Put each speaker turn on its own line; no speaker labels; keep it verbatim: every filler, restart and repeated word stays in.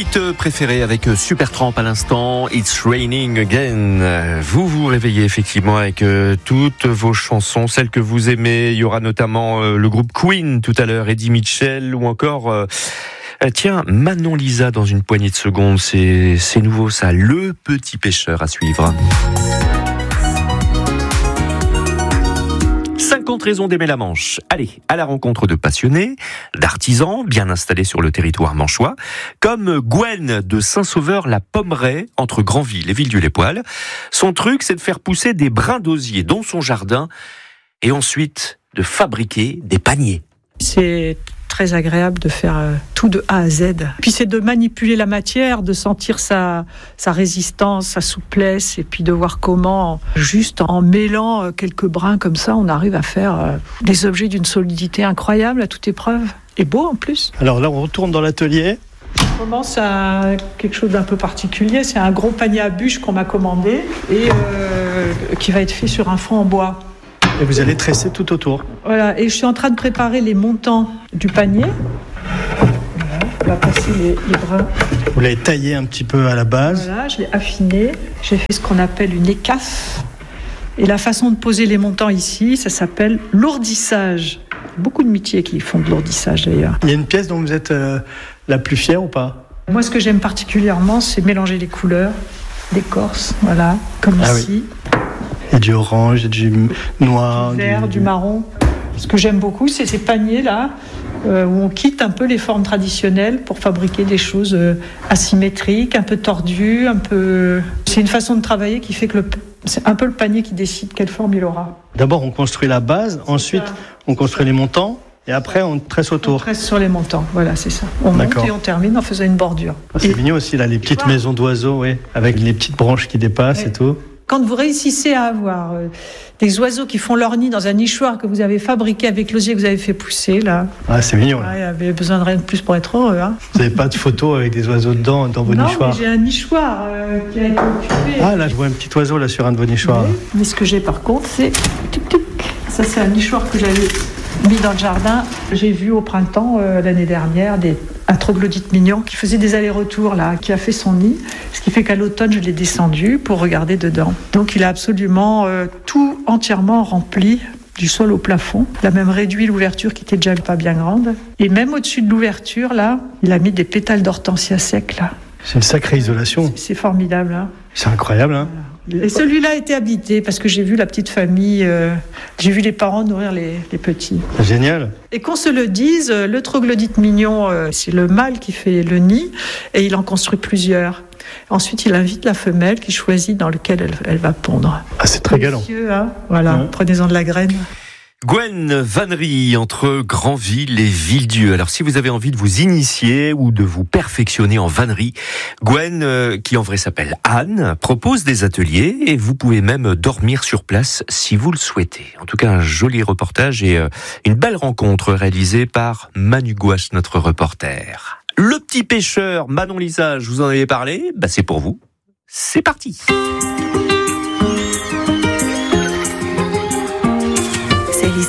hit préféré avec Supertramp à l'instant, It's Raining Again. Vous vous réveillez effectivement avec toutes vos chansons, celles que vous aimez. Il y aura notamment le groupe Queen tout à l'heure, Eddie Mitchell ou encore... Euh, tiens, Manon Lisa dans une poignée de secondes. C'est, c'est nouveau ça, Le Petit Pêcheur à suivre. cinquante raisons d'aimer la Manche. Allez, à la rencontre de passionnés, d'artisans bien installés sur le territoire manchois, comme Gwen de Saint-Sauveur-la-Pommeraye, entre Granville et Villedieu-les-Poêles. Son truc, c'est de faire pousser des brins d'osier dans son jardin et ensuite de fabriquer des paniers.
C'est très agréable de faire tout de A à Z. Puis c'est de manipuler la matière, de sentir sa, sa résistance, sa souplesse, et puis de voir comment, juste en mêlant quelques brins comme ça, on arrive à faire des objets d'une solidité incroyable à toute épreuve. Et beau en plus.
Alors là, on retourne dans l'atelier.
On commence à quelque chose d'un peu particulier. C'est un gros panier à bûches qu'on m'a commandé et euh, qui va être fait sur un fond en bois.
Et vous allez tresser tout autour.
Voilà, et je suis en train de préparer les montants du panier. Voilà, on va passer les, les brins.
Vous l'avez taillé un petit peu à la base.
Voilà, je l'ai affiné. J'ai fait ce qu'on appelle une écaffe. Et la façon de poser les montants ici, ça s'appelle lourdissage. Beaucoup de métiers qui font de lourdissage d'ailleurs.
Il y a une pièce dont vous êtes euh, la plus fière ou pas ?
Moi, ce que j'aime particulièrement, c'est mélanger les couleurs, l'écorce, voilà, comme
ah
ici.
Oui. Il y a du orange, il y a du noir,
du vert,
du,
du marron. Ce que j'aime beaucoup, c'est ces paniers-là, euh, où on quitte un peu les formes traditionnelles pour fabriquer des choses euh, asymétriques, un peu tordues, un peu... C'est une façon de travailler qui fait que le... c'est un peu le panier qui décide quelle forme il aura.
D'abord, on construit la base, ensuite, on construit les montants, et après, on tresse autour.
On tresse sur les montants, voilà, c'est ça. On
D'accord.
monte et on termine en faisant une bordure.
Ah, c'est
et...
mignon aussi, là, les petites maisons d'oiseaux, oui, avec les petites branches qui dépassent
ouais.
et tout.
Quand vous réussissez à avoir euh, des oiseaux qui font leur nid dans un nichoir que vous avez fabriqué avec l'osier que vous avez fait pousser, là...
Ah, c'est mignon, là.
Ah, il y avait besoin de rien de plus pour être heureux, hein.
Vous n'avez pas de photos avec des oiseaux dedans, dans vos
non,
nichoirs ?
Non, j'ai un nichoir euh, qui a été occupé.
Ah, là, je vois un petit oiseau, là, sur un de vos nichoirs.
Oui, mais ce que j'ai, par contre, c'est... Tic, tic. Ça, c'est un nichoir que j'avais mis dans le jardin. J'ai vu au printemps, euh, l'année dernière, des... un troglodyte mignon qui faisait des allers-retours, là, qui a fait son nid. Ce qui fait qu'à l'automne, je l'ai descendu pour regarder dedans. Donc, il a absolument euh, tout entièrement rempli, du sol au plafond. Il a même réduit l'ouverture qui était déjà pas bien grande. Et même au-dessus de l'ouverture, là, il a mis des pétales d'hortensia secs, là.
C'est une sacrée isolation.
C'est, c'est formidable, hein.
C'est incroyable, hein.
Et celui-là a été habité parce que j'ai vu la petite famille, euh, j'ai vu les parents nourrir les, les petits.
Génial.
Et qu'on se le dise, le troglodyte mignon, euh, c'est le mâle qui fait le nid et il en construit plusieurs. Ensuite, il invite la femelle qui choisit dans lequel elle, elle va pondre.
Ah, c'est très galant.
Monsieur, hein, voilà, ouais. Prenez-en de la graine.
Gwen Vannerie, entre Granville et Villedieu. Alors, si vous avez envie de vous initier ou de vous perfectionner en vannerie, Gwen, euh, qui en vrai s'appelle Anne, propose des ateliers et vous pouvez même dormir sur place si vous le souhaitez. En tout cas, un joli reportage et euh, une belle rencontre réalisée par Manu Gouache, notre reporter. Le Petit Pêcheur, Manon Lisa, je vous en avais parlé, bah c'est pour vous. C'est parti.